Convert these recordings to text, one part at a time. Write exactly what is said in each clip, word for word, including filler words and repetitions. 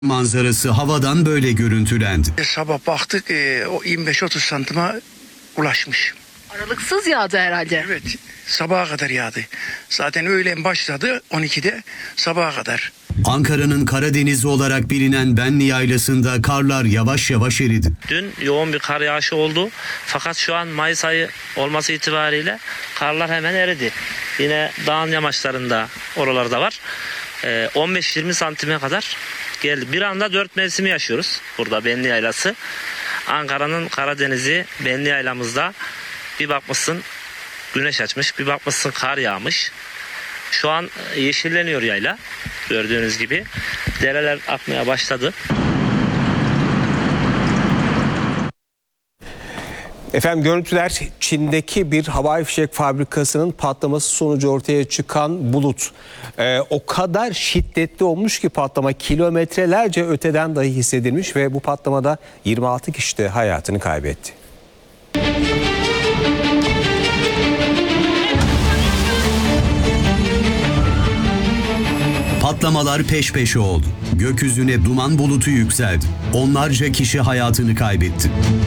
Manzarası havadan böyle görüntülendi. Sabah baktık e, o yirmi beş otuz santıma ulaşmış. Aralıksız yağdı herhalde. Evet, sabaha kadar yağdı. Zaten öğlen başladı on ikide sabaha kadar. Ankara'nın Karadeniz'i olarak bilinen Benli Yaylası'nda karlar yavaş yavaş eridi. Dün yoğun bir kar yağışı oldu. Fakat şu an Mayıs ayı olması itibariyle karlar hemen eridi. Yine dağın yamaçlarında, oralarda var. Ee, on beş yirmi santime kadar geldi. Bir anda dört mevsimi yaşıyoruz burada Benli Yaylası. Ankara'nın Karadeniz'i Benli Yaylamızda bir bakmışsın güneş açmış, bir bakmışsın kar yağmış. Şu an yeşilleniyor yayla. Gördüğünüz gibi dereler akmaya başladı. Efendim görüntüler Çin'deki bir havai fişek fabrikasının patlaması sonucu ortaya çıkan bulut. Ee, o kadar şiddetli olmuş ki patlama kilometrelerce öteden dahi hissedilmiş ve bu patlamada yirmi altı kişi de hayatını kaybetti. Patlamalar peş peşe oldu. Gökyüzüne duman bulutu yükseldi. Onlarca kişi hayatını kaybetti.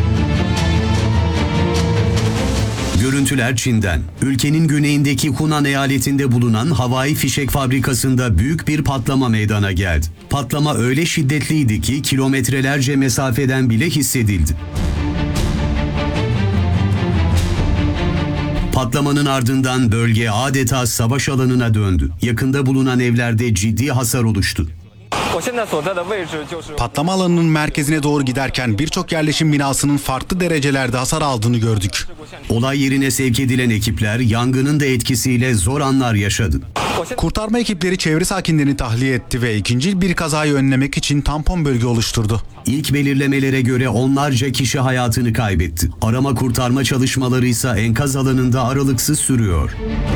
Görüntüler Çin'den. Ülkenin güneyindeki Hunan eyaletinde bulunan havai fişek fabrikasında büyük bir patlama meydana geldi. Patlama öyle şiddetliydi ki kilometrelerce mesafeden bile hissedildi. Patlamanın ardından bölge adeta savaş alanına döndü. Yakında bulunan evlerde ciddi hasar oluştu. Patlama alanının merkezine doğru giderken birçok yerleşim binasının farklı derecelerde hasar aldığını gördük. Olay yerine sevk edilen ekipler yangının da etkisiyle zor anlar yaşadı. Kurtarma ekipleri çevre sakinlerini tahliye etti ve ikinci bir kazayı önlemek için tampon bölge oluşturdu. İlk belirlemelere göre onlarca kişi hayatını kaybetti. Arama kurtarma çalışmaları ise enkaz alanında aralıksız sürüyor.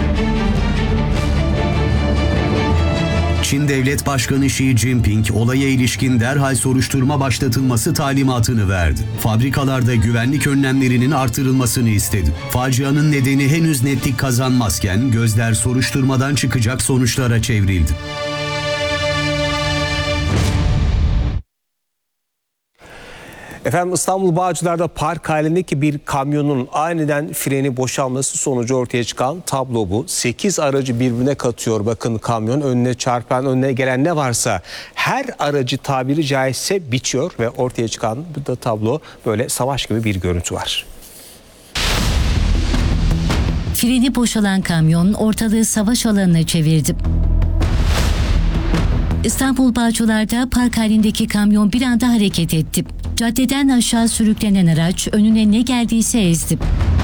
Çin Devlet Başkanı Xi Jinping olaya ilişkin derhal soruşturma başlatılması talimatını verdi. Fabrikalarda güvenlik önlemlerinin artırılmasını istedi. Facianın nedeni henüz netlik kazanmazken gözler soruşturmadan çıkacak sonuçlara çevrildi. Efendim İstanbul Bağcılar'da park halindeki bir kamyonun aniden freni boşalması sonucu ortaya çıkan tablo bu. sekiz aracı birbirine katıyor bakın kamyon. Önüne çarpan, önüne gelen ne varsa her aracı tabiri caizse biçiyor ve ortaya çıkan bu da tablo, böyle savaş gibi bir görüntü var. Freni boşalan kamyon ortalığı savaş alanına çevirdi. İstanbul Bağcılar'da park halindeki kamyon bir anda hareket etti. Caddeden aşağı sürüklenen araç önüne ne geldiyse ezdi.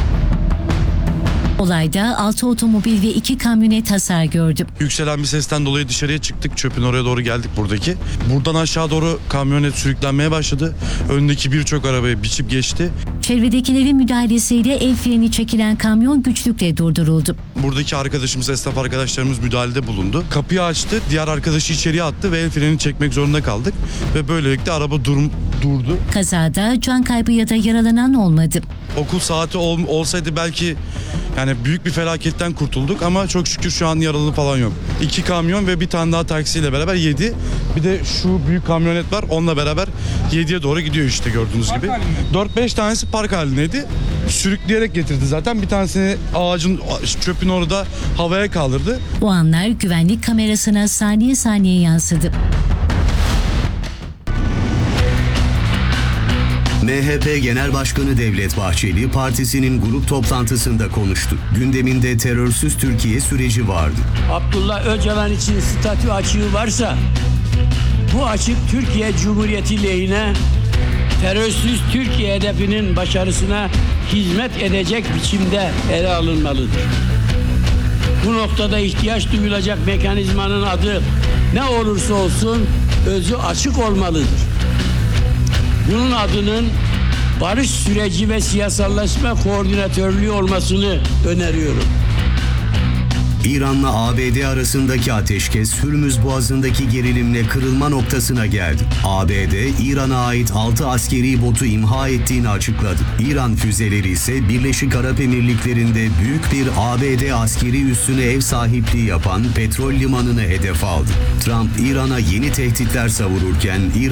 Olayda altı otomobil ve iki kamyonet hasar gördü. Yükselen bir sesten dolayı dışarıya çıktık. Çöpün oraya doğru geldik buradaki. Buradan aşağı doğru kamyonet sürüklenmeye başladı. Öndeki birçok arabayı biçip geçti. Çevredekilerin müdahalesiyle el freni çekilen kamyon güçlükle durduruldu. Buradaki arkadaşımız, esnaf arkadaşlarımız müdahalede bulundu. Kapıyı açtı, diğer arkadaşı içeriye attı ve el frenini çekmek zorunda kaldık. Ve böylelikle araba dur, durdu. Kazada can kaybı ya da yaralanan olmadı. Okul saati ol, olsaydı belki yani büyük bir felaketten kurtulduk ama çok şükür şu an yaralı falan yok. İki kamyon ve bir tane daha taksiyle beraber yedi. Bir de şu büyük kamyonet var, onunla beraber yediye doğru gidiyor işte gördüğünüz gibi. dört beş tanesi park halindeydi. Sürükleyerek getirdi zaten. Bir tanesini ağacın, çöpün orada havaya kaldırdı. O anlar güvenlik kamerasına saniye saniye yansıdı. M H P Genel Başkanı Devlet Bahçeli partisinin grup toplantısında konuştu. Gündeminde terörsüz Türkiye süreci vardı. Abdullah Öcalan için statü açığı varsa bu açık Türkiye Cumhuriyeti lehine, terörsüz Türkiye hedefinin başarısına hizmet edecek biçimde ele alınmalıdır. Bu noktada ihtiyaç duyulacak mekanizmanın adı ne olursa olsun özü açık olmalıdır. Bunun adının barış süreci ve siyasallaşma koordinatörlüğü olmasını öneriyorum. İran'la A B D arasındaki ateşkes Hürmüz Boğazı'ndaki gerilimle kırılma noktasına geldi. A B D, İran'a ait altı askeri botu imha ettiğini açıkladı. İran füzeleri ise Birleşik Arap Emirlikleri'nde büyük bir A B D askeri üssüne ev sahipliği yapan petrol limanını hedef aldı. Trump, İran'a yeni tehditler savururken İran